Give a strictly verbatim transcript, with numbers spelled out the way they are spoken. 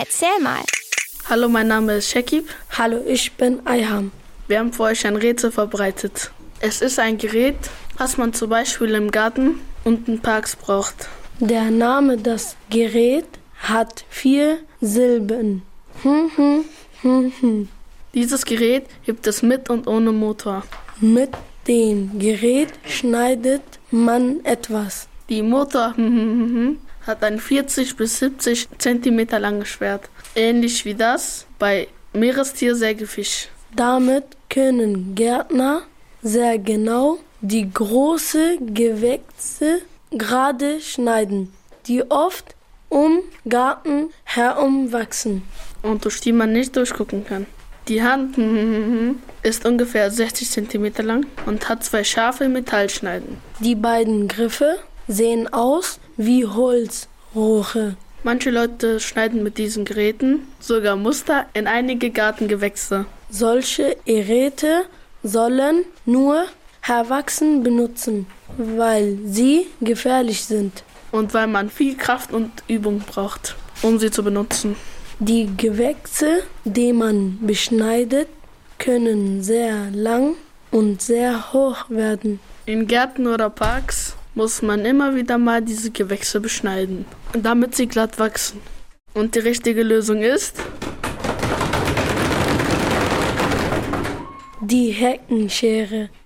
Erzähl mal. Hallo, mein Name ist Shekib. Hallo, ich bin Ayham. Wir haben für euch ein Rätsel vorbereitet. Es ist ein Gerät, was man zum Beispiel im Garten und in Parks braucht. Der Name des Geräts hat vier Silben. Hm, hm, hm, hm. Dieses Gerät gibt es mit und ohne Motor. Mit dem Gerät schneidet man etwas. Die Motor hat ein vierzig bis siebzig Zentimeter langes Schwert, ähnlich wie das bei Meerestiersägefisch. Damit können Gärtner sehr genau die großen Gewächse gerade schneiden, die oft um Garten herum wachsen. Und durch die man nicht durchgucken kann. Die Hand ist ungefähr sechzig Zentimeter lang und hat zwei scharfe Metallschneiden. Die beiden Griffe sehen aus wie Holzrohre. Manche Leute schneiden mit diesen Geräten sogar Muster in einige Gartengewächse. Solche Geräte sollen nur Erwachsene benutzen, weil sie gefährlich sind. Und weil man viel Kraft und Übung braucht, um sie zu benutzen. Die Gewächse, die man beschneidet, können sehr lang und sehr hoch werden. In Gärten oder Parks muss man immer wieder mal diese Gewächse beschneiden, damit sie glatt wachsen. Und die richtige Lösung ist die Heckenschere.